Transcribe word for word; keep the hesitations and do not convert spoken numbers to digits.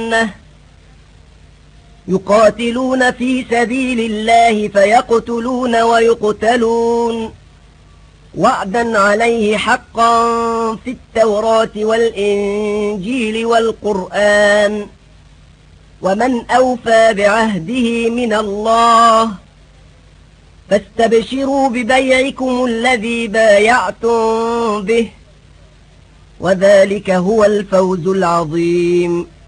يقاتلون في سبيل الله فيقتلون ويقتلون وعدا عليه حقا في التوراة والإنجيل والقرآن ومن أوفى بعهده من الله فاستبشروا ببيعكم الذي بايعتم به وذلك هو الفوز العظيم.